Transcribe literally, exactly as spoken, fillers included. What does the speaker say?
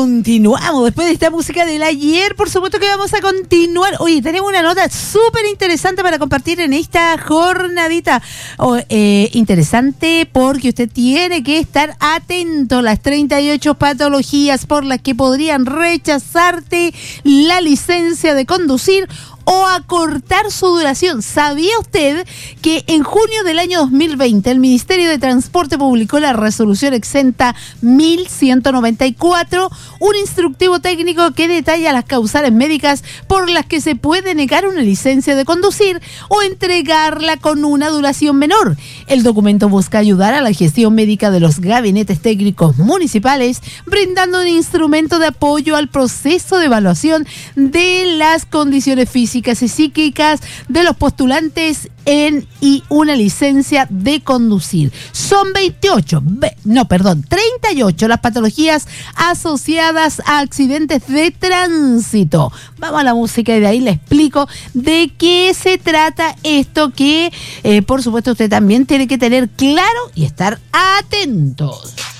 Continuamos después de esta música del ayer. Por supuesto que vamos a continuar. Oye, tenemos una nota súper interesante para compartir en esta jornadita. Oh, eh, interesante porque usted tiene que estar atento a las treinta y ocho patologías por las que podrían rechazarte la licencia de conducir o acortar su duración. ¿Sabía usted que en junio del año dos mil veinte el Ministerio de Transporte publicó la resolución exenta mil ciento noventa y cuatro, un instructivo técnico que detalla las causales médicas por las que se puede negar una licencia de conducir o entregarla con una duración menor? El documento busca ayudar a la gestión médica de los gabinetes técnicos municipales, brindando un instrumento de apoyo al proceso de evaluación de las condiciones físicas y psíquicas de los postulantes en y una licencia de conducir. Son veintiocho, no, perdón, treinta y ocho las patologías asociadas a accidentes de tránsito. Vamos a la música y de ahí le explico de qué se trata esto que, eh, por supuesto, usted también tiene que tener claro y estar atentos.